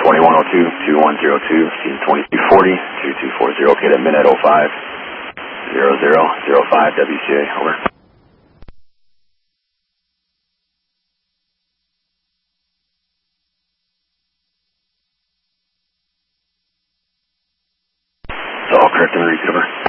2102, 2102, Team 2240, 2240, okay, at minute 05, 0005 WCA, over. It's all correct, I'm going to repeat over.